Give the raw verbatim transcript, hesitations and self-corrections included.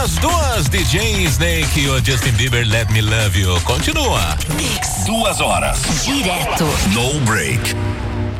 As duas, D J Snake e o Justin Bieber, Let Me Love You. Continua. Mix. Duas horas. Direto. No break.